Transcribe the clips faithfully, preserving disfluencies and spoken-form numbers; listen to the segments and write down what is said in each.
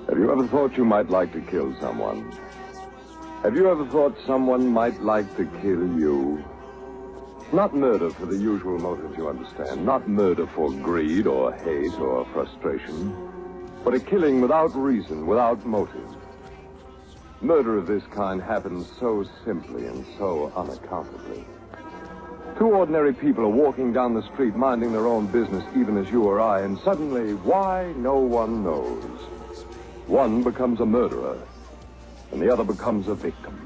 Have you ever thought you might like to kill someone? Have you ever thought someone might like to kill you? Not murder for the usual motives you understand. Not murder for greed or hate or frustration. But a killing without reason, without motive. Murder of this kind happens so simply and so unaccountably. Two ordinary people are walking down the street minding their own business, even as you or I, and suddenly, why, no one knows. One becomes a murderer, and the other becomes a victim.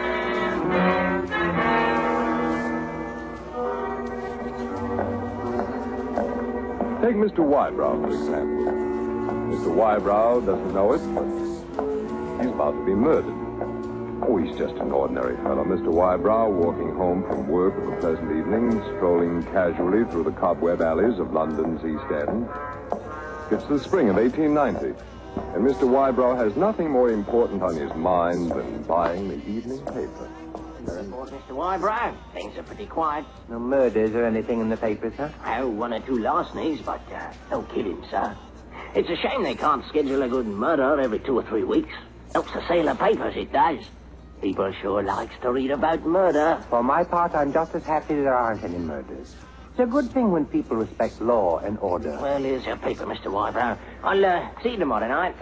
Take Mister Wybrow, for example. Mister Wybrow doesn't know it, but he's about to be murdered. Oh, he's just an ordinary fellow, Mister Wybrow, walking home from work of a pleasant evening, strolling casually through the cobweb alleys of London's East End. It's the spring of eighteen ninety. And Mister Wybrow has nothing more important on his mind than buying the evening paper. Report, Mister Wybrow. Things are pretty quiet. No murders or anything in the papers, huh? Oh, one or two larcenies, but uh, no killing, sir. It's a shame they can't schedule a good murder every two or three weeks. Helps the sale of papers, it does. People sure likes to read about murder. For my part, I'm just as happy there aren't any murders. It's a good thing when people respect law and order. Well, here's your paper, Mister Wybrow. I'll uh, see you tomorrow night.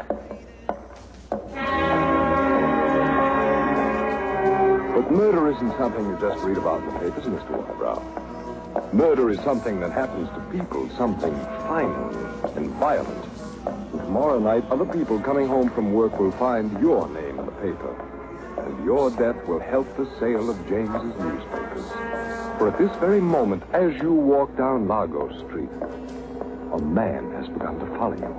But murder isn't something you just read about in the papers, Mister Wybrow. Murder is something that happens to people, something final and violent. And tomorrow night, other people coming home from work will find your name in the paper. And your death will help the sale of James's newspapers. For at this very moment, as you walk down Largo Street, a man has begun to follow you.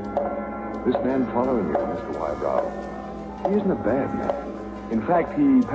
This man following you, Mister Wybrow, he isn't a bad man. In fact, he